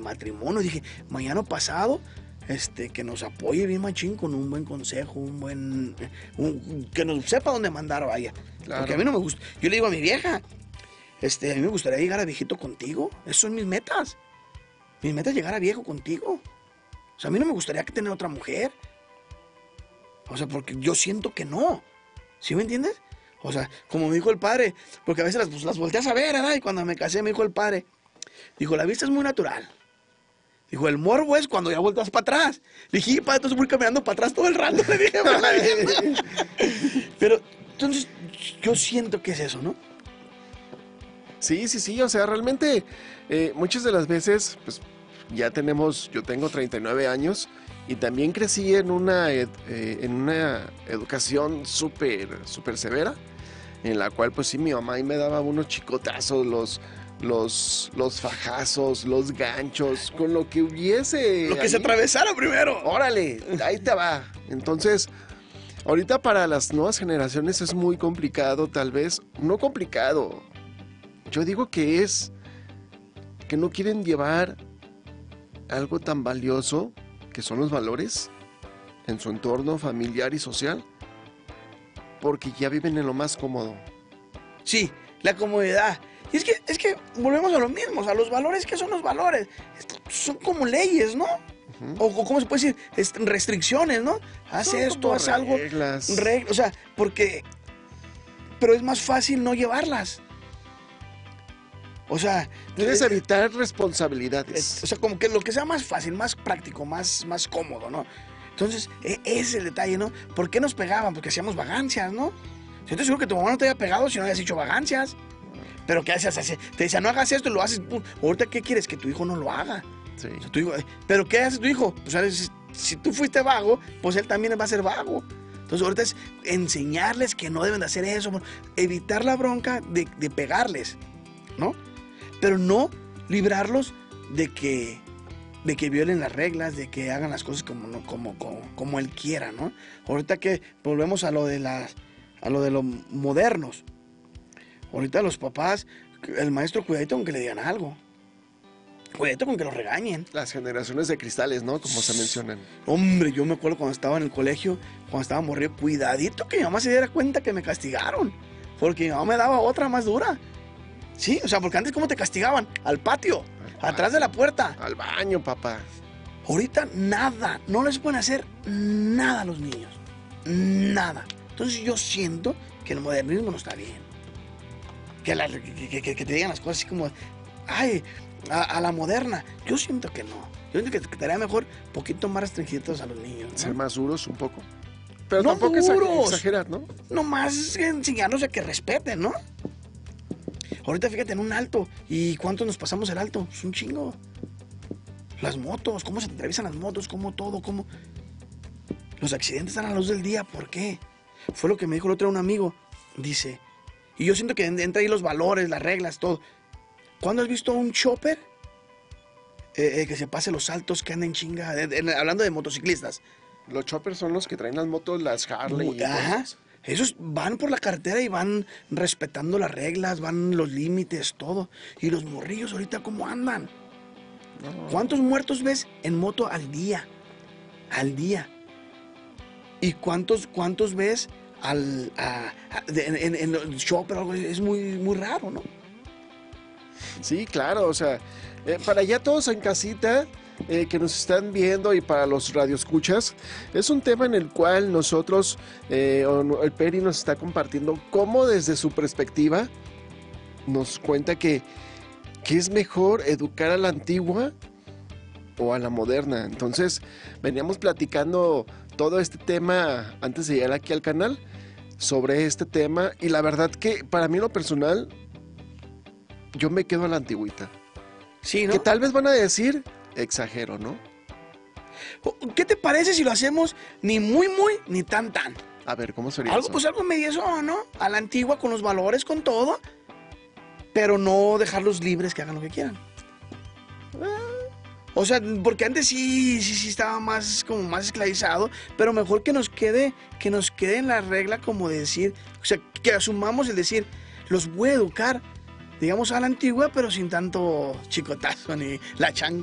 matrimonio. Dije, mañana pasado, que nos apoye bien machín con un buen consejo, que nos sepa dónde mandar, vaya. Claro. Porque a mí no me gusta. Yo le digo a mi vieja, a mí me gustaría llegar a viejito contigo. Esas son mis metas. Mis metas es llegar a viejo contigo. O sea, a mí no me gustaría que tener otra mujer. O sea, porque yo siento que no. ¿Sí me entiendes? O sea, como me dijo el padre, porque a veces las volteas a ver, ¿verdad? Y cuando me casé me dijo el padre, dijo, la vista es muy natural. Dijo, el morbo es cuando ya volteas para atrás. Le dije, padre, entonces voy caminando para atrás todo el rato. Le dije, pero, entonces, yo siento que es eso, ¿no? Sí, o sea, realmente muchas de las veces, pues yo tengo 39 años y también crecí en una educación súper severa, en la cual pues sí, mi mamá ahí me daba unos chicotazos, los fajazos, los ganchos, con lo que hubiese. Lo que se atravesara primero. Órale, ahí te va. Entonces, ahorita para las nuevas generaciones es muy complicado, tal vez, no complicado. Yo digo que no quieren llevar algo tan valioso, que son los valores, en su entorno familiar y social, porque ya viven en lo más cómodo. Sí, la comodidad. Y es que volvemos a lo mismo, o sea, los valores, ¿qué son los valores? Son como leyes, ¿no? Uh-huh. O ¿cómo se puede decir? Restricciones, ¿no? Haz son esto, haz algo. O sea, pero es más fácil no llevarlas. O sea, debes evitar responsabilidades. O sea, como que lo que sea más fácil, más práctico, más cómodo, ¿no? Entonces, ese es el detalle, ¿no? ¿Por qué nos pegaban? Porque hacíamos vagancias, ¿no? Yo estoy seguro que tu mamá no te había pegado si no habías hecho vagancias. Pero ¿qué hacías? Te decía, no hagas esto y lo haces. Ahorita, ¿qué quieres? Que tu hijo no lo haga. Sí. O sea, tu hijo, ¿pero qué hace tu hijo? O sea, si tú fuiste vago, pues él también va a ser vago. Entonces, ahorita es enseñarles que no deben de hacer eso. Evitar la bronca de pegarles, ¿no? Pero no librarlos de que violen las reglas, de que hagan las cosas como él quiera, ¿no? Ahorita que volvemos a lo de los modernos. Ahorita los papás, el maestro, cuidadito con que le digan algo. Cuidadito con que los regañen. Las generaciones de cristales, ¿no? Como se mencionan. Hombre, yo me acuerdo cuando estaba en el colegio, cuando estaba morrido, cuidadito que mi mamá se diera cuenta que me castigaron. Porque mi mamá me daba otra más dura. Sí, o sea, porque antes ¿cómo te castigaban? Al patio, atrás de la puerta. Al baño, papá. Ahorita nada, no les pueden hacer nada a los niños. Nada. Entonces yo siento que el modernismo no está bien. Que te digan las cosas así como, ay, a la moderna. Yo siento que no. Yo siento que estaría mejor un poquito más restringidos a los niños, ¿no? Ser más duros un poco. Pero no tampoco duros, exagerar, ¿no? Nomás enseñarnos a que respeten, ¿no? Ahorita fíjate en un alto. ¿Y cuántos nos pasamos el alto? Es un chingo. Las motos, cómo se te atraviesan las motos, cómo todo, cómo... Los accidentes están a la luz del día, ¿por qué? Fue lo que me dijo el otro un amigo. Dice, y yo siento que entra ahí los valores, las reglas, todo. ¿Cuándo has visto un chopper que se pase los saltos, que anda en chinga? Hablando de motociclistas. Los choppers son los que traen las motos, las Harley. Ajá. Esos van por la carretera y van respetando las reglas, van los límites, todo. Y los morrillos ahorita, ¿cómo andan? No. ¿Cuántos muertos ves en moto al día? Al día. ¿Y cuántos ves en el chopper? Es muy raro, ¿no? Sí, claro, o sea, para ya todos en casita... que nos están viendo y para los radioescuchas, es un tema en el cual nosotros, el Peri nos está compartiendo cómo desde su perspectiva nos cuenta que es mejor educar a la antigua o a la moderna. Entonces, veníamos platicando todo este tema antes de llegar aquí al canal, sobre este tema, y la verdad que para mí en lo personal, yo me quedo a la antigüita. Sí, ¿no? Que tal vez van a decir... exagero, ¿no? ¿Qué te parece si lo hacemos ni muy, ni tan? A ver, ¿cómo sería algo, eso? Pues algo medio, ¿no? A la antigua, con los valores, con todo, pero no dejarlos libres que hagan lo que quieran. O sea, porque antes sí estaba más esclavizado, pero mejor que nos quede en la regla como de decir, o sea, que asumamos el decir, los voy a educar, digamos, a la antigua, pero sin tanto chicotazo ni la chancla.